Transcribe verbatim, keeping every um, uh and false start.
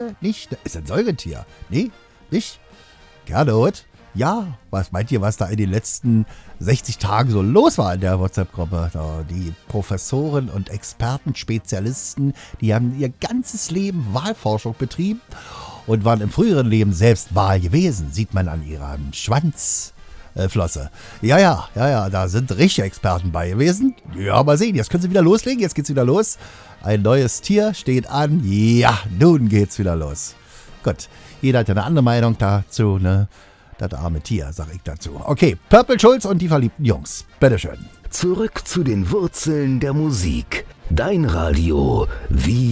Schlange? Nicht? Ist ein Säugetier? Nee? Nicht? Gernot? Ja, was meint ihr, was da in den letzten sechzig Tagen so los war in der WhatsApp-Gruppe? Da, die Professoren und Experten, Spezialisten, die haben ihr ganzes Leben Wahlforschung betrieben und waren im früheren Leben selbst Wahl gewesen. Sieht man an ihrem Schwanzflosse. Äh, ja, ja, ja, ja, da sind richtige Experten bei gewesen. Ja, mal sehen, jetzt können sie wieder loslegen, jetzt geht's wieder los. Ein neues Tier steht an. Ja, nun geht's wieder los. Gut, jeder hat ja eine andere Meinung dazu, ne? Das arme Tier, sag ich dazu. Okay, Purple Schulz und die verliebten Jungs. Bitteschön. Zurück zu den Wurzeln der Musik. Dein Radio, wie